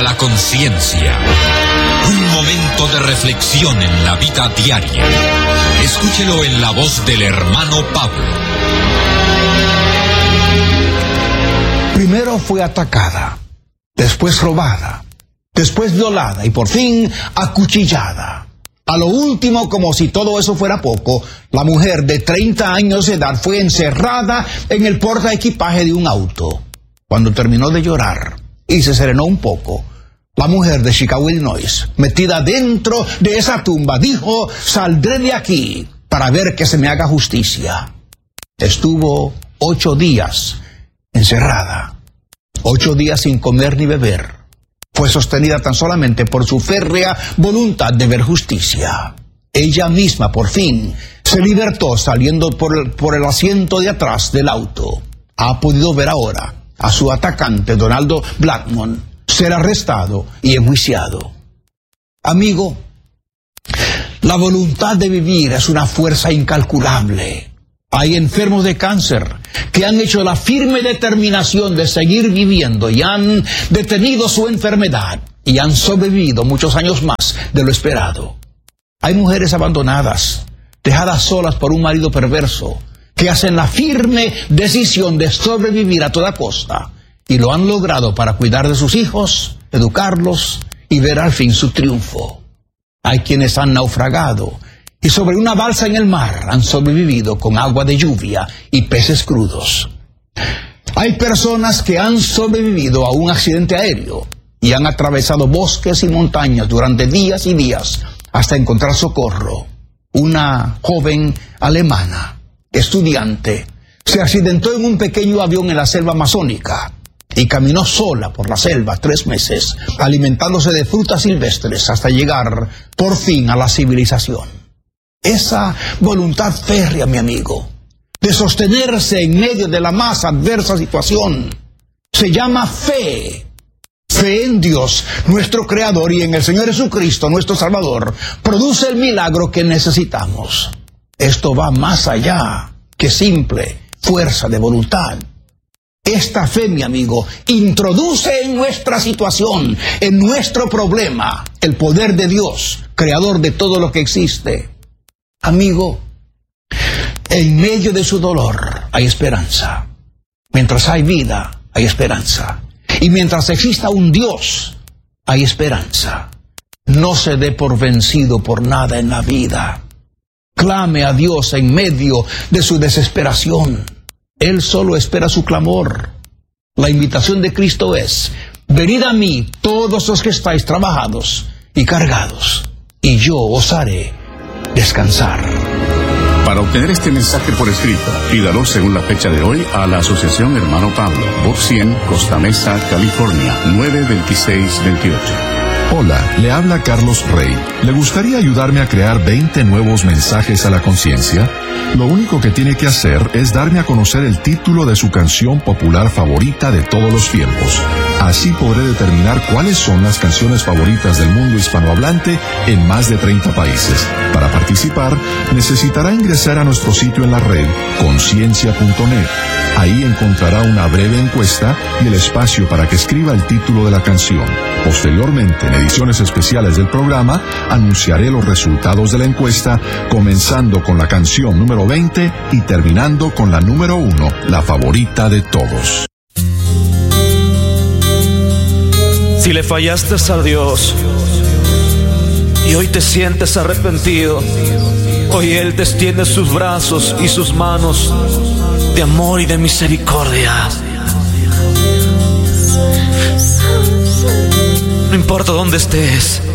La conciencia. Un momento de reflexión en la vida diaria. Escúchelo en la voz del hermano Pablo. Primero fue atacada, después robada, después violada y por fin acuchillada. A lo último, como si todo eso fuera poco, la mujer de 30 años de edad fue encerrada en el portaequipaje de un auto. Cuando terminó de llorar y se serenó un poco, la mujer de Chicago, Illinois, metida dentro de esa tumba, dijo: saldré de aquí para ver que se me haga justicia. Estuvo 8 días encerrada, 8 días sin comer ni beber. Fue sostenida tan solamente por su férrea voluntad de ver justicia. Ella misma, por fin, se libertó saliendo por el asiento de atrás del auto. Ha podido ver ahora a su atacante, Donaldo Blackmon, ser arrestado y enjuiciado. Amigo, la voluntad de vivir es una fuerza incalculable. Hay enfermos de cáncer que han hecho la firme determinación de seguir viviendo y han detenido su enfermedad y han sobrevivido muchos años más de lo esperado. Hay mujeres abandonadas, dejadas solas por un marido perverso, que hacen la firme decisión de sobrevivir a toda costa y lo han logrado para cuidar de sus hijos, educarlos y ver al fin su triunfo. Hay quienes han naufragado y sobre una balsa en el mar han sobrevivido con agua de lluvia y peces crudos. Hay personas que han sobrevivido a un accidente aéreo y han atravesado bosques y montañas durante días y días hasta encontrar socorro. Una joven alemana, estudiante, se accidentó en un pequeño avión en la selva amazónica y caminó sola por la selva 3 meses, alimentándose de frutas silvestres hasta llegar por fin a la civilización. Esa voluntad férrea, mi amigo, de sostenerse en medio de la más adversa situación, se llama fe. Fe en Dios, nuestro Creador, y en el Señor Jesucristo, nuestro Salvador, produce el milagro que necesitamos. Esto va más allá que simple fuerza de voluntad. Esta fe, mi amigo, introduce en nuestra situación, en nuestro problema, el poder de Dios, Creador de todo lo que existe. Amigo, en medio de su dolor hay esperanza. Mientras hay vida, hay esperanza. Y mientras exista un Dios, hay esperanza. No se dé por vencido por nada en la vida. Clame a Dios en medio de su desesperación. Él solo espera su clamor. La invitación de Cristo es: venid a mí todos los que estáis trabajados y cargados, y yo os haré descansar. Para obtener este mensaje por escrito, pídalo según la fecha de hoy a la Asociación Hermano Pablo, Box 100, Costa Mesa, California, 92628. Hola, le habla Carlos Rey. ¿Le gustaría ayudarme a crear 20 nuevos mensajes a la conciencia? Lo único que tiene que hacer es darme a conocer el título de su canción popular favorita de todos los tiempos. Así podré determinar cuáles son las canciones favoritas del mundo hispanohablante en más de 30 países. Para participar, necesitará ingresar a nuestro sitio en la red, conciencia.net. Ahí encontrará una breve encuesta y el espacio para que escriba el título de la canción. Posteriormente, en ediciones especiales del programa, anunciaré los resultados de la encuesta, comenzando con la canción número 20 y terminando con la número 1, la favorita de todos. Si le fallaste a Dios y hoy te sientes arrepentido, hoy Él te extiende sus brazos y sus manos de amor y de misericordia. No importa dónde estés,